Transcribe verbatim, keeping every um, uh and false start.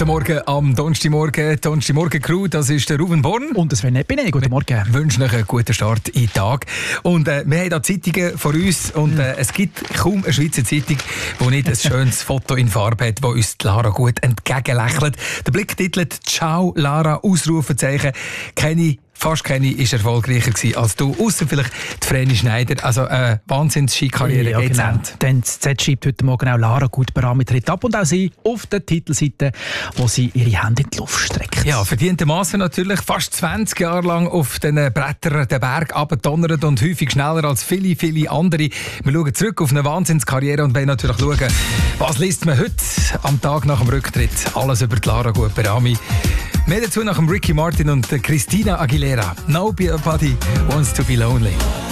Morgen am Donnerstagmorgen. Donnerstagmorgen Crew, das ist der Ruben Born. Und das Sven Epine. Guten Morgen. Wir wünschen euch einen guten Start in den Tag. Und äh, wir haben hier Zeitungen vor uns und äh, es gibt kaum eine Schweizer Zeitung, die nicht ein schönes Foto in Farbe hat, das uns Lara gut entgegenlächelt. Der Blick titelt «Ciao Lara!» Ausrufezeichen. Keine Fast keine ist erfolgreicher gewesen als du, ausser vielleicht die Vreni Schneider. Also eine äh, Wahnsinns-Ski-Karriere ja, geht's genau. Ende. Denn das Z schreibt heute Morgen auch Lara Gutberami tritt ab und auch sie auf der Titelseite, wo sie ihre Hände in die Luft streckt. Ja, verdientermassen natürlich fast zwanzig Jahre lang auf den Brettern den Berg abgedonnert und häufig schneller als viele, viele andere. Wir schauen zurück auf eine Wahnsinnskarriere und wollen natürlich schauen, was liest man heute am Tag nach dem Rücktritt. Alles über die Lara Gutberami. Mehr dazu nach dem Ricky Martin und Christina Aguilera. Nobody wants to be lonely.